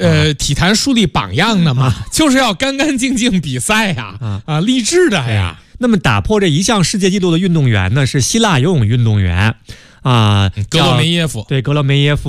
体坛树立榜样的嘛，就是要干干净净比赛呀，励志的呀。 那么打破这一项世界纪录的运动员呢，是希腊游泳运动员格罗梅耶夫。对，格罗梅耶夫。